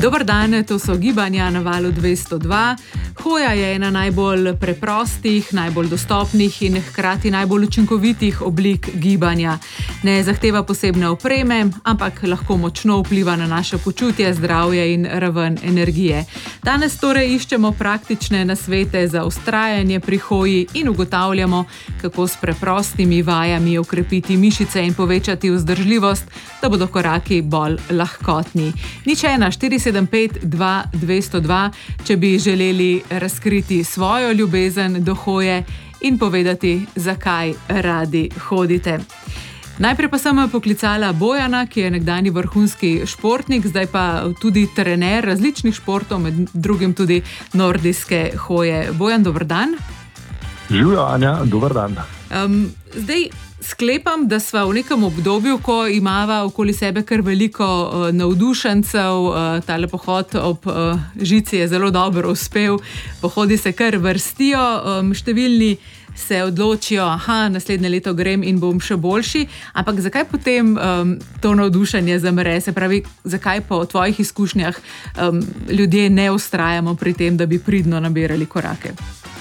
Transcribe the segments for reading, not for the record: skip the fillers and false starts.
Dober dan, to so gibanja na valu 202. Hoja je ena najbolj preprostih, najbolj dostopnih in hkrati najbolj učinkovitih oblik gibanja. Ne zahteva posebne opreme, ampak lahko močno vpliva na naše počutje, zdravje in raven energije. Danes torej iščemo praktične nasvete za vztrajanje pri hoji in ugotavljamo, kako s preprostimi vajami okrepiti mišice in povečati vzdržljivost, da bodo koraki bolj lahkotni. Nič 1-475-202, če bi želeli razkriti svojo ljubezen do hoje in povedati, zakaj radi hodite. Najprej pa sem poklicala Bojana, ki je nekdanji vrhunski športnik, zdaj pa tudi trener različnih športov, med drugim tudi nordijske hoje. Bojan, dober dan. Živjo, Anja, dober dan. Zdaj sklepam, da sva v nekem obdobju, ko imava okoli sebe kar veliko navdušencev, tale pohod ob žici je zelo dobro uspel, pohodi se kar vrstijo, številni se odločijo, naslednje leto grem in bom še boljši, ampak zakaj potem to navdušenje zamre? Se pravi, zakaj po tvojih izkušnjah ljudje ne vztrajamo pri tem, da bi pridno nabirali korake?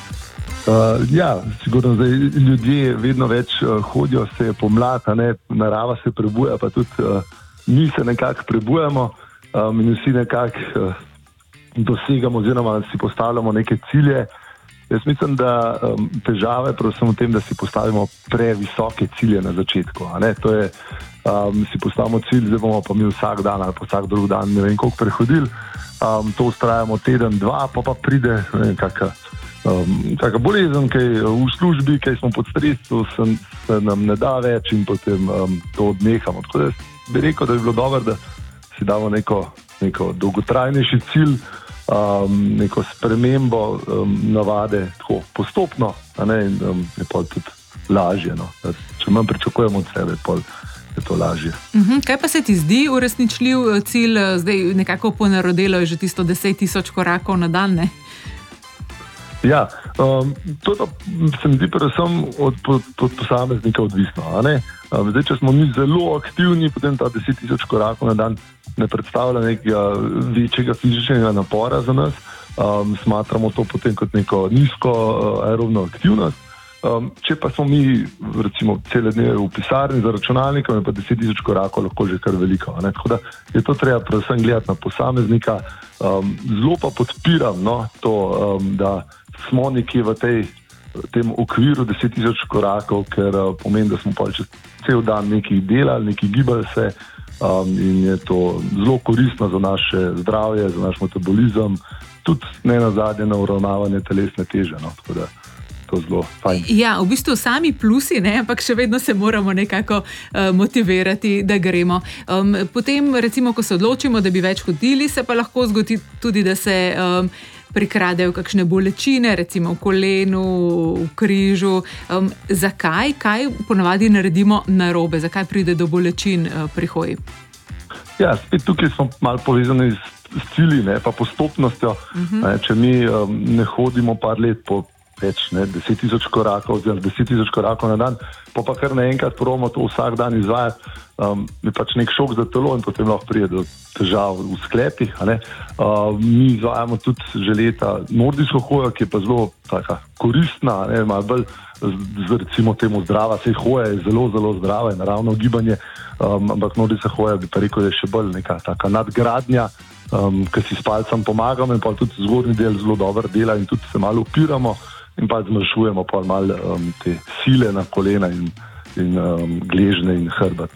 Sigurno zdaj ljudje vedno več hodijo, se je pomlad, narava se prebuja, pa tudi mi se nekako prebujamo in vsi nekako dosegamo oziroma si postavljamo neke cilje. Jaz mislim, da težava je predvsem v tem, da si postavimo previsoke cilje na začetku. To je, si postavimo cilj, zdaj bomo pa mi vsak dan ali pa vsak drug dan ne vem koliko prehodili, to ustrajamo teden, dva, pa pride kakšna bolezen, kaj v službi, kaj smo pod stresom, se nam ne da več in potem to odnehamo. Tako da bi rekel, da bi bilo dobro, da si damo neko dolgotrajnejši cilj, neko spremembo navade, tako postopno, in je pol tudi lažje. Če manj pričakujemo od sebe, pol je to lažje. Kaj pa se ti zdi uresničljiv cilj? Zdaj nekako ponarodelo je že tisto 10,000 korakov na dan, ne? Ja, to se mi zdi predvsem od posameznika odvisno. Zdaj, če smo mi zelo aktivni, potem ta 10,000 korakov na dan ne predstavlja nekega večjega fizičnega napora za nas. Smatramo to potem kot neko nizko aerobno aktivnost. Če pa smo mi recimo cele dneve v pisarni za računalnikom, je pa 10,000 korakov lahko že kar veliko. Tako da je to treba predvsem gledati na posameznika. Zelo pa podpiram to, da smo nekje v tem okviru 10,000 korakov, ker pomeni, da smo pa čez cel dan nekaj delali, nekaj gibali se in je to zelo koristno za naše zdravje, za naš metabolizem, tudi ne nazadnje na uravnavanje telesne teže. Tako da to zelo fajn. Ja, v bistvu sami plusi, ampak še vedno se moramo nekako motivirati, da gremo. Potem, recimo, ko se odločimo, da bi več hodili, se pa lahko zgodi tudi, da se prikradejo kakšne bolečine, recimo v kolenu, v križu. Zakaj? Kaj ponavadi naredimo narobe? Zakaj pride do bolečin pri hoji? Ja, spet tukaj smo malo povezani s cilji, pa postopnostjo. Če mi ne hodimo par let po več 10,000 korakov oziroma 10,000 korakov na dan, pa kar naenkrat probamo to vsak dan izvajati, je pač nek šok za telo in potem lahko pride do težav v sklepih. Mi izvajamo tudi že leta nordijsko hojo, ki je pa zelo taka koristna, malo bolj recimo temu zdrava. Sej hoja je zelo, zelo zdrava in naravno gibanje, ampak nordijska hoja bi pa rekel, da je še bolj neka taka nadgradnja, ki si s palcem pomagamo in pa tudi zgornji del zelo dobro dela in tudi se malo upiramo in pa zmanjšujemo pa malo te sile na kolena in gležne in hrbet.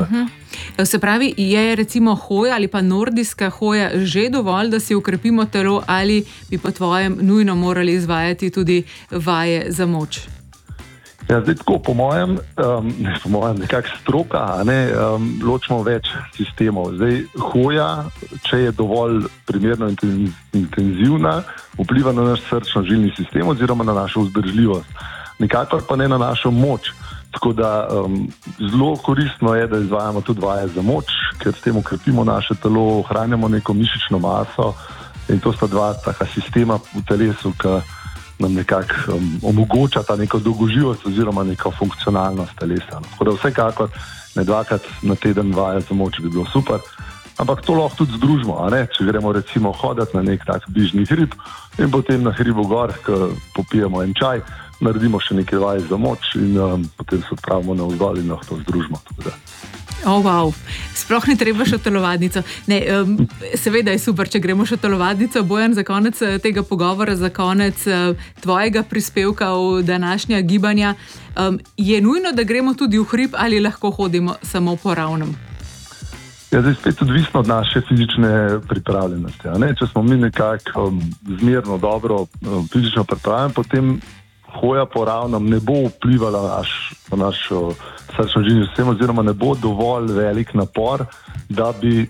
Se pravi, je recimo hoja ali pa nordijska hoja že dovolj, da si ukrepimo telo, ali bi po tvojem nujno morali izvajati tudi vaje za moč? Ja, zdaj tako, po mojem nekako stroka, ločimo več sistemov. Zdaj, hoja, če je dovolj primerno intenzivna, vpliva na naš srčno-žilni sistem oziroma na našo vzdržljivost. Nikakor pa ne na našo moč. Tako da zelo koristno je, da izvajamo tudi vaje za moč, ker s tem ukrepimo naše telo, ohranjamo neko mišično maso in to sta dva taka sistema v telesu, ki nam nekako omogočata neko dolgoživost oziroma neko funkcionalnost telesa. Tako da vsekakor ne 2-krat na teden vaje za moč bi bilo super. ampak to lahko tudi združimo, če gremo recimo hoditi na nek tak bližnji hrib in potem na hribu gor, ko popijemo en čaj, naredimo še nekaj vaj za moč in potem se odpravimo navzdol in lahko to združimo. Wow. Sploh ni treba še telovadnico. Seveda je super, če gremo še telovadnico. Bojan, za konec tega pogovora, za konec tvojega prispevka v današnja gibanja, je nujno, da gremo tudi v hrib ali lahko hodimo samo po ravnem? Ja, zdaj spet odvisno od naše fizične pripravljenosti. Če smo mi nekako zmerno dobro fizično pripravljeni, potem hoja po ravnem ne bo vplivala na naš srčno-žilni sistem oziroma ne bo dovolj velik napor, da bi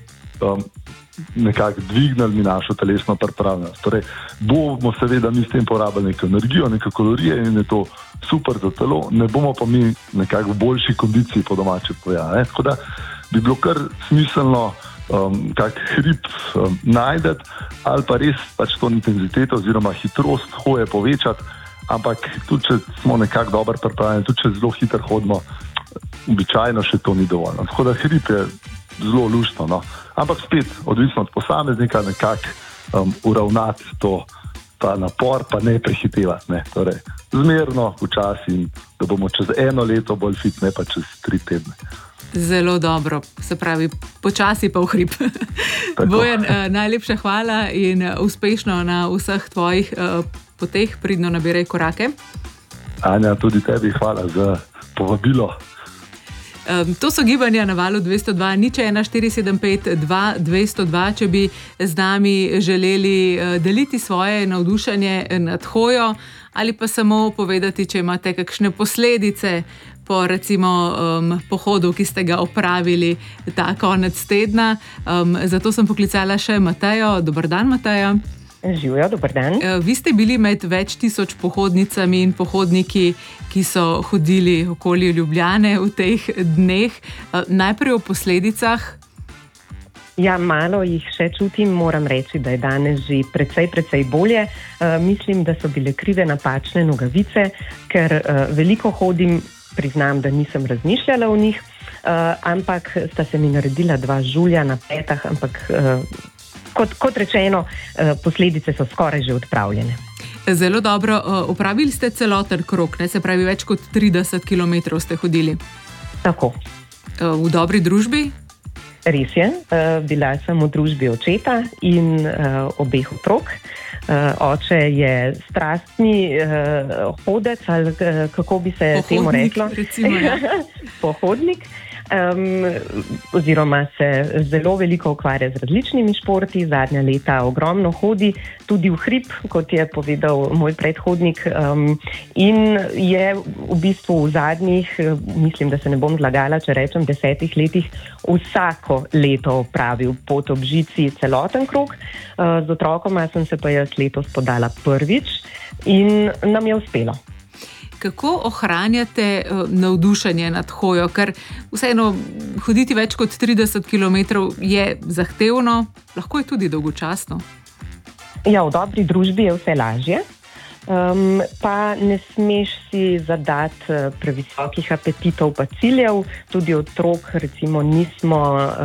nekako dvignili našo telesno pripravljenost. Torej, bomo seveda mi s tem porabili neko energijo, neke kalorije in je to super za telo, ne bomo pa mi nekako v boljši kondiciji po domače povedali. Tako da bi bilo kar smiselno kak hrib najdeti ali pa res pač to intenziteto oziroma hitrost hoje povečati, ampak tudi če smo nekako dobro pripravljeni, tudi če zelo hitro hodimo, običajno še to ni dovolj. Tako da hrib je zelo luštno, no. Ampak spet, odvisno od posameznika, nekako uravnati ta napor, pa ne prehitevati. Ne. Torej, zmerno, včasih, in da bomo čez 1 leto bolj fit, ne pa čez 3 tedne. Zelo dobro, se pravi, počasi pa v hrib. Bojan, najlepša hvala in uspešno na vseh tvojih poteh, pridno nabiraj korake. Anja, tudi tebi hvala za povabilo. To so gibanja na Valu 202, 01475 202, če bi z nami želeli deliti svoje navdušenje nad hojo ali pa samo povedati, če imate kakšne posledice po recimo pohodu, ki ste ga opravili ta konec tedna. Zato sem poklicala še Matejo. Dober dan, Mateja. Živjo, dober dan. Vi ste bili med več tisoč pohodnicami in pohodniki, ki so hodili okoli Ljubljane v teh dneh. Najprej o posledicah. Ja, malo jih še čutim, moram reči, da je danes že precej bolje. Mislim, da so bile krive napačne nogavice, ker veliko hodim, priznam, da nisem razmišljala o njih, ampak sta se mi naredila 2 žulja na petah, ampak kot rečeno, posledice so skoraj že odpravljene. Zelo dobro. Opravili ste celoten krog, ne? Se pravi, več kot 30 km ste hodili. Tako. V dobri družbi? Res je. Bila sem v družbi očeta in obeh otrok. Oče je strastni hodec, ali kako bi se temu reklo? Recimo, ja. Pohodnik. Oziroma se zelo veliko ukvarja z različnimi športi, zadnja leta ogromno hodi, tudi v hrib, kot je povedal moj predhodnik, in je v bistvu v zadnjih, mislim, da se ne bom zlagala, če rečem 10 letih, vsako leto opravil pot ob žici celoten krog. Z otrokoma sem se pa jaz letos podala prvič in nam je uspelo. Kako ohranjate navdušenje nad hojo? Ker vseeno hoditi več kot 30 km je zahtevno, lahko je tudi dolgočasno. Ja, v dobri družbi je vse lažje, pa ne smeš si zadati previsokih apetitov pa ciljev. Tudi otrok recimo nismo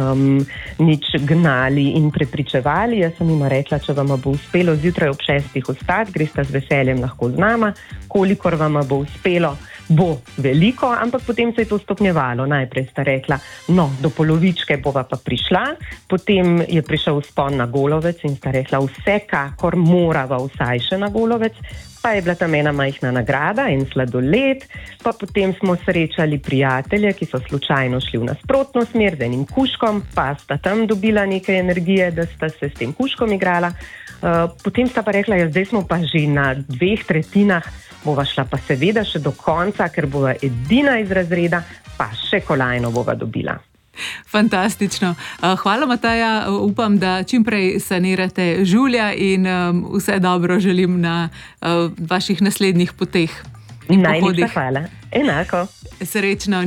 nič gnali in prepričevali. Jaz sem jima rekla, če vam bo uspelo zjutraj ob 6 vstati, gresta z veseljem lahko z nama. Kolikor vam bo uspelo, bo veliko, ampak potem se je to stopnjevalo. Najprej sta rekla, no, do polovičke bova pa prišla, potem je prišel vzpon na Golovec in sta rekla, vsekakor morava vsaj še na Golovec, pa je bila tam ena majhna nagrada in sladoled, pa potem smo srečali prijatelje, ki so slučajno šli v nasprotno smer z enim kužkom, pa sta tam dobila nekaj energije, da sta se s tem kužkom igrala. Potem sta pa rekla, ja, zdaj smo pa že na 2/3, bova šla pa seveda še do konca, ker bova edina iz razreda, pa še kolajno bova dobila. Fantastično. Hvala, Mateja. Upam, da čimprej sanirate žulja in vse dobro želim na vaših naslednjih poteh. Najlepša hvala. Enako. Srečno.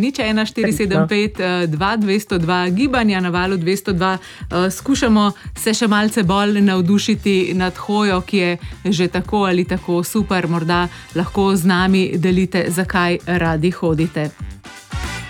01475 202, gibanja na Valu 202. Skušamo se še malce bolj navdušiti nad hojo, ki je že tako ali tako super. Morda lahko z nami delite, zakaj radi hodite.